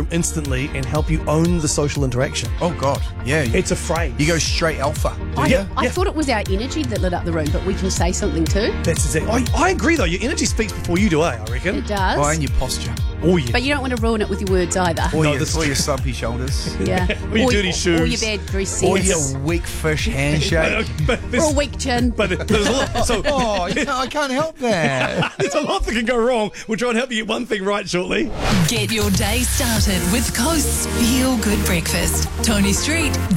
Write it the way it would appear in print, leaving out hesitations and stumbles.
instantly and help you own the social interaction. Oh, God. Yeah. It's a phrase. You go straight alpha. I thought it was our energy that lit up the room, but we can say something too. That's exactly. I agree, though. Your energy speaks before you do, I reckon. It does. Oh, and your posture. Oh, yeah. But you don't want to ruin it with your words either. Or, No, your, this is or true. your slumpy shoulders. Yeah. Or your dirty shoes. Or your bad dress Or sense. your weak fish handshake. But Or there's, a weak chin. but there's a lot. So, Oh, I can't help that. there's a lot that can go wrong. We'll try and help you get one thing right shortly. Get your day started with Coast's Feel Good Breakfast. Tony Street,